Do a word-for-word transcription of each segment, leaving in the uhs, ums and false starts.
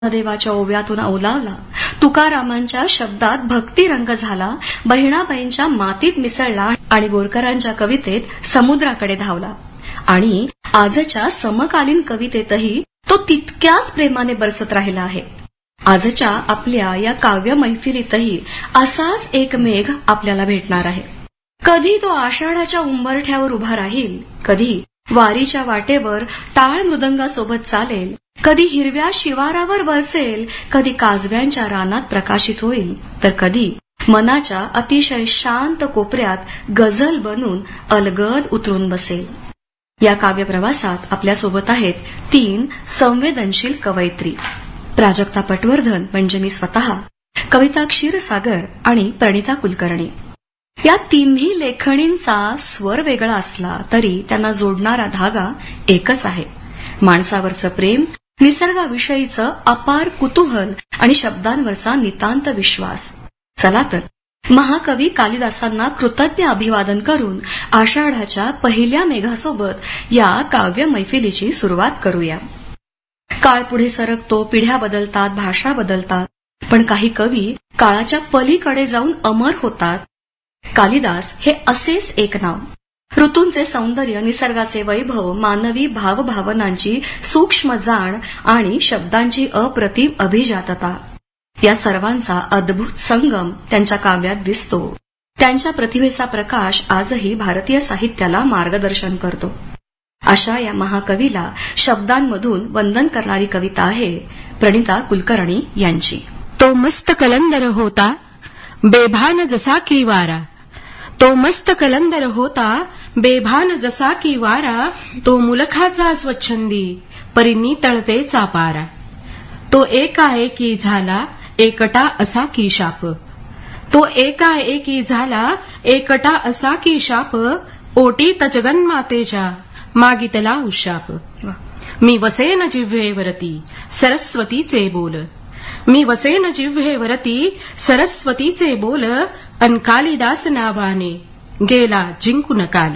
देवाच्या ओव्यातून ओलावला, तुकारामांच्या शब्दात भक्तिरंग झाला, बहिणाबाईंच्या मातीत मिसळला आणि बोरकरांच्या कवितेत समुद्राकडे धावला. आणि आजच्या समकालीन कवितेतही तो तितक्याच प्रेमाने बरसत राहिला आहे. आजच्या आपल्या या काव्य मैफिलीतही असाच एक मेघ आपल्याला भेटणार आहे. कधी तो आषाढाच्या उंबरठ्यावर उभा राहील, कधी वारीच्या वाटेवर टाळ मृदंगासोबत चालेल, कधी हिरव्या शिवारावर बरसेल, कधी काजव्यांच्या रानात प्रकाशित होईल, तर कधी मनाच्या अतिशय शांत कोपऱ्यात गझल बनून अलगद उतरून बसेल. या काव्य प्रवासात आपल्यासोबत आहेत तीन संवेदनशील कवयित्री, प्राजक्ता पटवर्धन म्हणजे मी स्वतः, कविता क्षीरसागर आणि प्रणिता कुलकर्णी. या तिन्ही लेखणींचा स्वर वेगळा असला तरी त्यांना जोडणारा धागा एकच आहे, माणसावरचं प्रेम, निसर्गाविषयीचं अपार कुतूहल आणि शब्दांवरचा नितांत विश्वास. चला तर महाकवी कालिदासांना कृतज्ञ अभिवादन करून आषाढाच्या पहिल्या मेघासोबत या काव्य मैफिलीची सुरुवात करूया. काळ पुढे सरकतो, पिढ्या बदलतात, भाषा बदलतात, पण काही कवी काळाच्या पलीकडे जाऊन अमर होतात. कालिदास हे असेच एक नाव. ऋतूंचे सौंदर्य, निसर्गाचे वैभव, मानवी भावभावनांची सूक्ष्म जाण आणि शब्दांची अप्रतिम अभिजातता, या सर्वांचा अद्भुत संगम त्यांच्या काव्यात दिसतो. त्यांच्या प्रतिभेचा प्रकाश आजही भारतीय साहित्याला मार्गदर्शन करतो. अशा या महाकवीला शब्दांमधून वंदन करणारी कविता आहे प्रणिता कुलकर्णी यांची. तो मस्त कलंदर होता बेभान जसा की वारा, तो मस्त कलंदर होता बेभान जसा की वारा, तो मुलखाचा स्वच्छंदी परिनी तळतेचा पारा. तो एकाएकी झाला एकटा असा की शाप, तो एकाएकी झाला एकटा असा की शाप, ओटीत जगन्मातेच्या मागितला उशाप. मी वसेन जिव्हेवरती सरस्वतीचे बोल, मी वसेन जिव्हेवरती सरस्वतीचे बोल, अन कालिदास नावाने गेला जिंकून काल.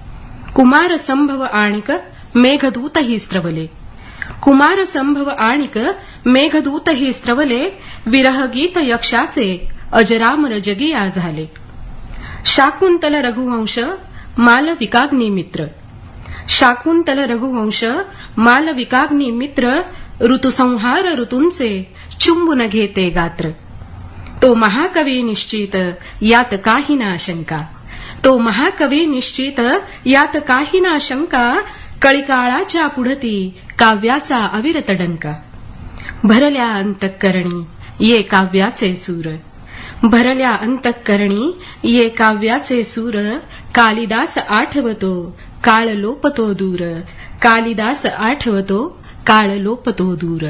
कुमार संभव आणिक मेघदूत ही स्त्रवले, कुमार संभव आणिक मेघदूत ही स्त्रवले, विरहगीत यक्षाचे अजरामर जगिया झाले. शाकुंतल रघुवंश मालविकाग्नी मित्र, शाकुंतल रघुवंश मालविकाग्नी मित्र, ऋतुसंहार ऋतूंचे चुंबून घेते गात्र. तो महाकवी निश्चित यात काही ना शंका, तो महाकवी निश्चित यात काही ना शंका, कळीकाळाच्या पुढती काव्याचा अविरत डंका. भरल्या अंतःकरणी ये काव्याचे सूर, भरल्या अंतःकरणी ये काव्याचे सूर, कालिदास आठवतो काळ लोपतो दूर, कालिदास आठवतो काळ लोपतो दूर.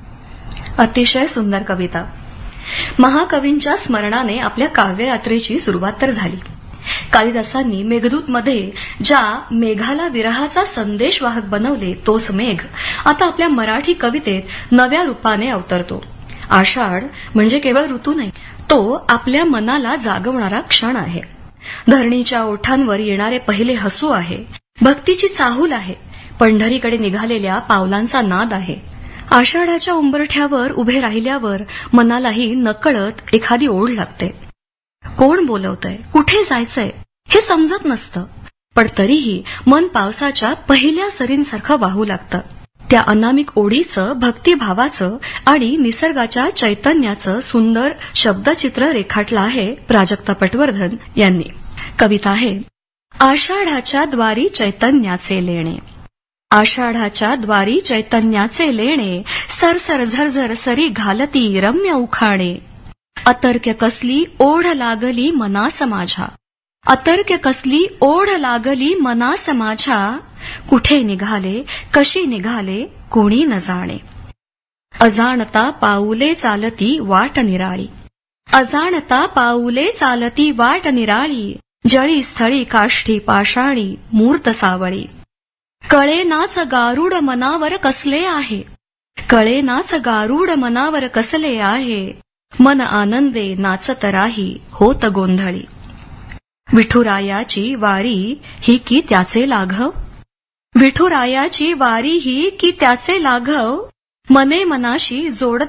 अतिशय सुंदर कविता. महाकवींच्या स्मरणाने आपल्या काव्ययात्रेची सुरुवात तर झाली. कालिदासांनी मेघदूतमध्ये ज्या मेघाला विरहाचा संदेशवाहक बनवले तोच मेघ आता आपल्या मराठी कवितेत नव्या रूपाने अवतरतो. आषाढ म्हणजे केवळ ऋतू नाही, तो आपल्या मनाला जागवणारा क्षण आहे. धरणीच्या ओठांवर येणारे पहिले हसू आहे, भक्तीची चाहूल आहे, पंढरीकडे निघालेल्या पावलांचा नाद आहे. आषाढाच्या उंबरठ्यावर उभे राहिल्यावर मनालाही नकळत एखादी ओढ लागते. कोण बोलवतंय, कुठे जायचंय हे समजत नसतं, पण तरीही मन पावसाच्या पहिल्या सरींसारखं वाहू लागतं. त्या अनामिक ओढीचं, भक्तिभावाचं आणि निसर्गाच्या चैतन्याचं सुंदर शब्दचित्र रेखाटलं आहे प्राजक्ता पटवर्धन यांनी. कविता आहे आषाढाच्या द्वारी चैतन्याचे लेणे. आषाढाच्या द्वारी चैतन्याचे लेणे, सरसर झरझर सरी घालती रम्य उखाणे. अतर्क्य कसली ओढ लागली मनास माझ्या, अतर्क्य कसली ओढ लागली मनास माझ्या, कुठे निघाले कशी निघाले कोणी न जाणे. अजाणता पाऊले चालती वाट निराळी, अजाणता पाऊले चालती वाट निराळी, जळी स्थळी काष्ठी पाषाणी मूर्त सावळी. कळेनाच गारुड मनावर कसले आहे, कळेनाच गारुड मनावर कसले आहे, मन आनंदे नाचत राही होत गोंधळी. विठुरायाची वारी ही की त्याचे लाघव, विठुरायाची वारी ही की त्याचे लाघव, मने मनाशी जोड